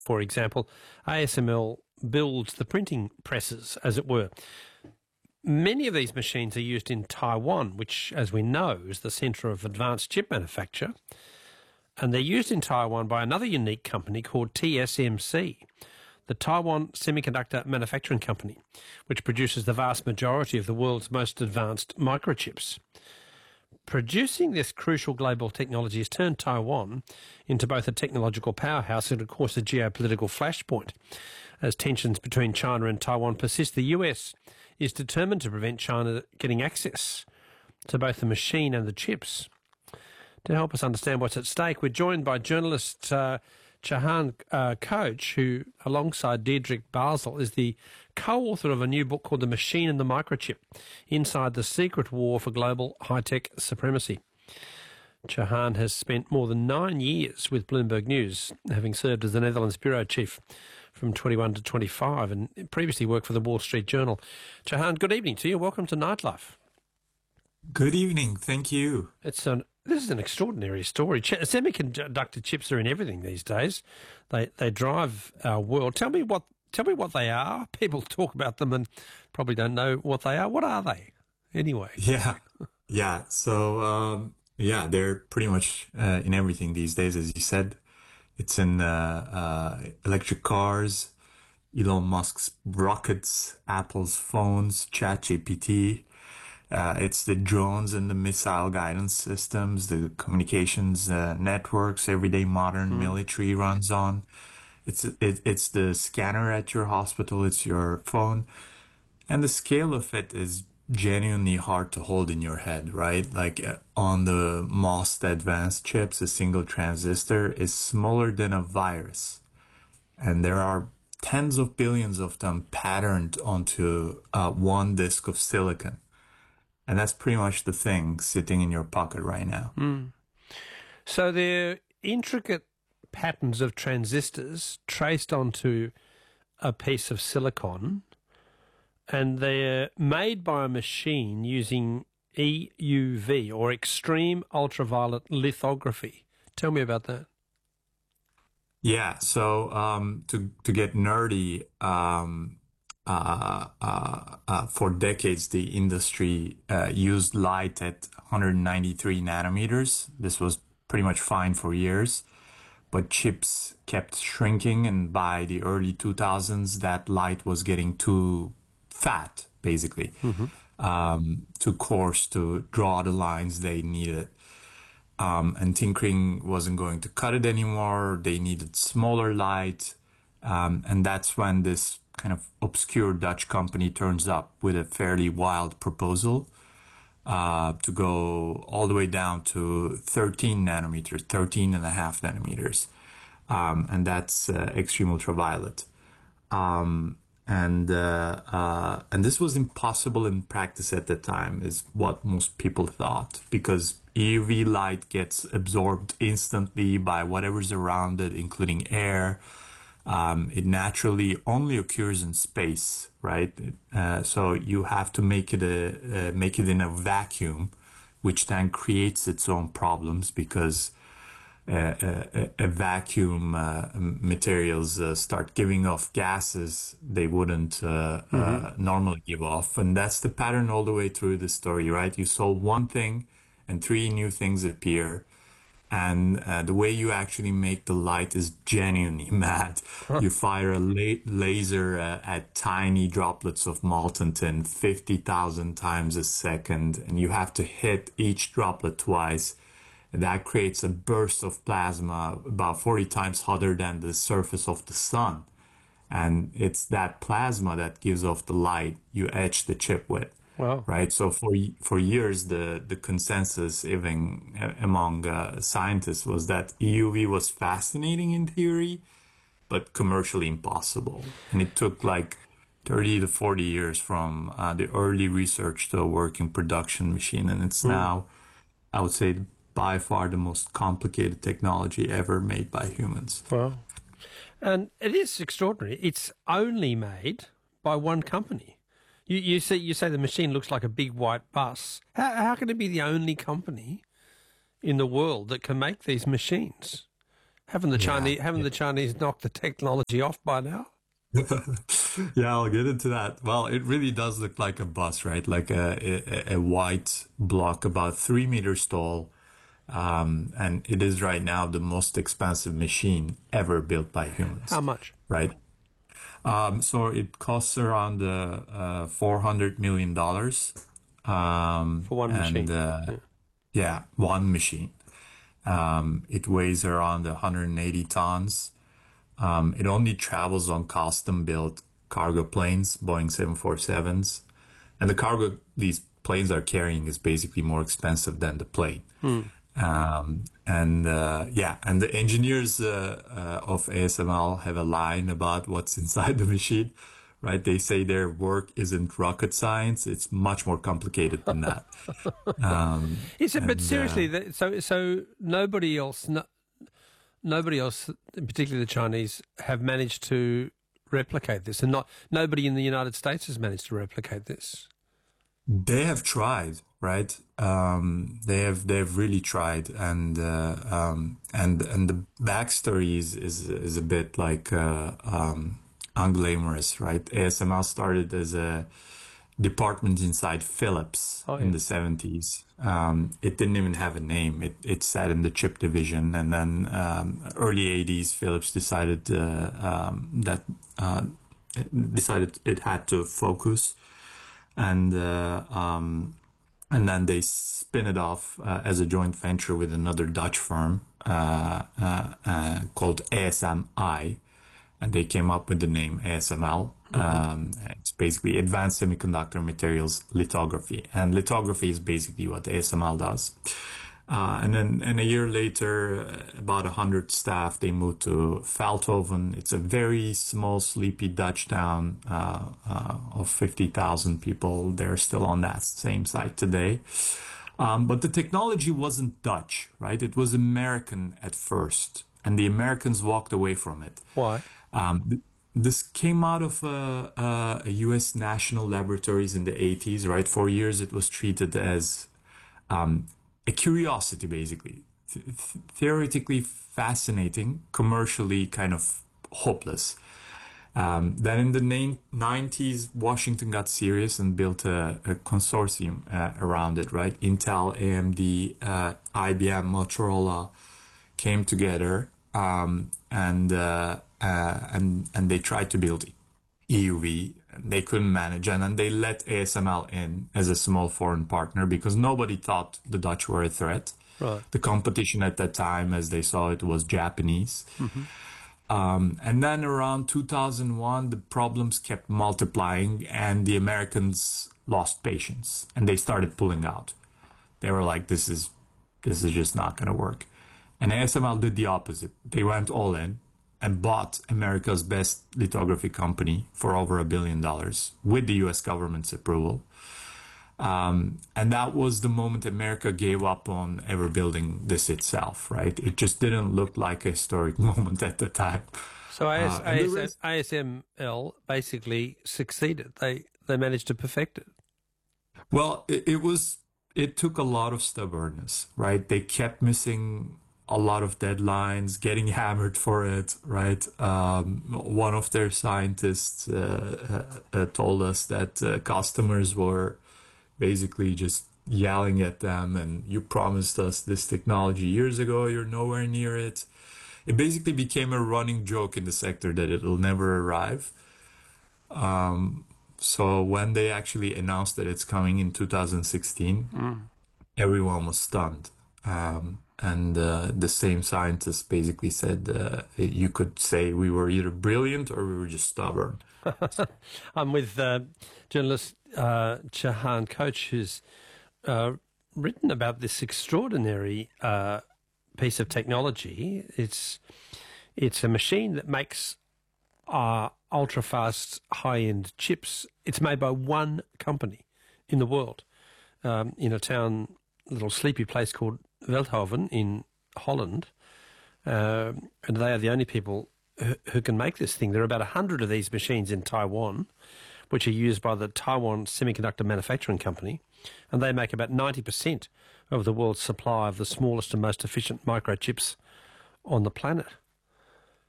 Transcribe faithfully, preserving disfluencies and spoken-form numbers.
For example, A S M L builds the printing presses, as it were. Many of these machines are used in Taiwan, which, as we know, is the centre of advanced chip manufacture. And they're used in Taiwan by another unique company called T S M C, the Taiwan Semiconductor Manufacturing Company, which produces the vast majority of the world's most advanced microchips. Producing this crucial global technology has turned Taiwan into both a technological powerhouse and, of course, a geopolitical flashpoint. As tensions between China and Taiwan persist, the U S is determined to prevent China getting access to both the machine and the chips. To help us understand what's at stake, we're joined by journalist uh, Chahan uh, Koch, who, alongside Diedrich Basel, is the co-author of a new book called The Machine and the Microchip, Inside the Secret War for Global High-Tech Supremacy. Chahan has spent more than nine years with Bloomberg News, having served as the Netherlands bureau chief from twenty-one to twenty-five and previously worked for the Wall Street Journal. Chahan, good evening to you. Welcome to Nightlife. Good evening. Thank you. It's an This is an extraordinary story. Ch- semiconductor chips are in everything these days. They they drive our world. Tell me what tell me what they are. People talk about them and probably don't know what they are. What are they, anyway? Yeah, yeah. So um, yeah, they're pretty much uh, in everything these days, as you said. It's in uh, uh, electric cars, Elon Musk's rockets, Apple's phones, ChatGPT. Uh, it's the drones and the missile guidance systems, the communications uh, networks, everyday modern mm. military runs on. It's it, it's the scanner at your hospital. It's your phone, and the scale of it is genuinely hard to hold in your head, right? Like uh, on the most advanced chips, a single transistor is smaller than a virus, and there are tens of billions of them patterned onto uh, one disk of silicon. And that's pretty much the thing sitting in your pocket right now. Mm. So they're intricate patterns of transistors traced onto a piece of silicon, and they're made by a machine using E U V, or extreme ultraviolet lithography. Tell me about that. Yeah, so um, to to get nerdy, um, uh, uh, uh, for decades the industry uh, used light at one ninety-three nanometers. This was pretty much fine for years, but chips kept shrinking, and by the early two thousands, that light was getting too fat, basically, mm-hmm. um, too coarse to draw the lines they needed. Um, and tinkering wasn't going to cut it anymore. They needed smaller light. Um, and that's when this kind of obscure Dutch company turns up with a fairly wild proposal uh, to go all the way down to thirteen nanometers, thirteen and a half nanometers. Um, and that's uh, extreme ultraviolet. Um, and uh, uh, and this was impossible in practice at the time, is what most people thought, because E U V light gets absorbed instantly by whatever's around it, including air. Um, it naturally only occurs in space, right? Uh, so you have to make it a uh, make it in a vacuum, which then creates its own problems, because uh, a, a vacuum uh, materials uh, start giving off gases they wouldn't uh, mm-hmm. uh, normally give off, and that's the pattern all the way through the story, right? You solve one thing, and three new things appear. And uh, the way you actually make the light is genuinely mad. Huh. You fire a la- laser uh, at tiny droplets of molten tin fifty thousand times a second, and you have to hit each droplet twice. And that creates a burst of plasma about forty times hotter than the surface of the sun. And it's that plasma that gives off the light you etch the chip with. Wow. Right. So for for years, the, the consensus even among uh, scientists was that E U V was fascinating in theory, but commercially impossible. And it took like thirty to forty years from uh, the early research to a working production machine. And it's mm. now, I would say, by far the most complicated technology ever made by humans. Wow. And it is extraordinary. It's only made by one company. You, you say you say the machine looks like a big white bus. How, how can it be the only company in the world that can make these machines? Haven't the Yeah. Chinese haven't the Chinese knocked the technology off by now? Yeah, I'll get into that. Well, it really does look like a bus, right? Like a, a, a white block about three meters tall. Um, and it is right now the most expensive machine ever built by humans, How much? right? Um, so it costs around uh, uh, four hundred million dollars. Um, For one and machine? uh, Yeah. yeah, one machine. Um, it weighs around one hundred eighty tons. Um, it only travels on custom-built cargo planes, Boeing seven forty-sevens. And the cargo these planes are carrying is basically more expensive than the plane. Um, and uh, yeah, and the engineers uh, uh, of A S M L have a line about what's inside the machine, right? They say their work isn't rocket science; it's much more complicated than that. Um, Is it? But and uh, seriously, that- so so nobody else, no, nobody else, particularly the Chinese, have managed to replicate this, and not nobody in the United States has managed to replicate this. They have tried, right? Um, they have they've really tried, and uh, um, and and the backstory is is, is a bit like uh, um, unglamorous, right? A S M L started as a department inside Philips Oh in yeah. the seventies. Um, it didn't even have a name. It it sat in the chip division, and then um, early eighties, Philips decided uh, um, that uh, decided it had to focus and uh, um, and then they spin it off uh, as a joint venture with another Dutch firm uh, uh, uh, called A S M I, and they came up with the name A S M L. Um, it's basically Advanced Semiconductor Materials Lithography, and lithography is basically what A S M L does. Uh, and then, and a year later, uh, about a hundred staff, they moved to Veldhoven. It's a very small, sleepy Dutch town uh, uh, of fifty thousand people. They're still on that same site today. Um, but the technology wasn't Dutch, right? It was American at first, and the Americans walked away from it. Why? Um, th- this came out of uh, uh, U S national laboratories in the eighties, right? For years, it was treated as um, a curiosity, basically. Th- th- theoretically fascinating, commercially kind of hopeless. Um, then in the nin- nineties, Washington got serious and built a, a consortium uh, around it, right? Intel, A M D, uh, I B M, Motorola came together um, and, uh, uh, and, and they tried to build E U V. They couldn't manage, and then they let A S M L in as a small foreign partner because nobody thought the Dutch were a threat. Right. The competition at that time, as they saw it, was Japanese. Um, and then around two thousand one, the problems kept multiplying, and the Americans lost patience, and they started pulling out. They were like, "This is, this is just not going to work." And A S M L did the opposite. They went all in and bought America's best lithography company for over a billion dollars with the U S government's approval. Um, and that was the moment America gave up on ever building this itself, right? It just didn't look like a historic moment at the time. So AS, Uh, and the AS, rest- A S M L basically succeeded. They they managed to perfect it. Well, it, it was, it took a lot of stubbornness, right? They kept missing a lot of deadlines, getting hammered for it, right? Um, one of their scientists uh, uh, uh, told us that uh, customers were basically just yelling at them, and you promised us this technology years ago, you're nowhere near it. It basically became a running joke in the sector that it'll never arrive. Um, so when they actually announced that it's coming in two thousand sixteen, everyone was stunned. Um, and uh, the same scientist basically said uh, you could say we were either brilliant or we were just stubborn. I'm with uh, journalist uh, Chahan Coach, who's uh, written about this extraordinary uh, piece of technology. It's it's a machine that makes uh, ultra fast, high end chips. It's made by one company in the world, um, in a town, little sleepy place called Veldhoven in Holland, uh, and they are the only people who, who can make this thing. There are about a hundred of these machines in Taiwan, which are used by the Taiwan Semiconductor Manufacturing Company, and they make about ninety percent of the world's supply of the smallest and most efficient microchips on the planet.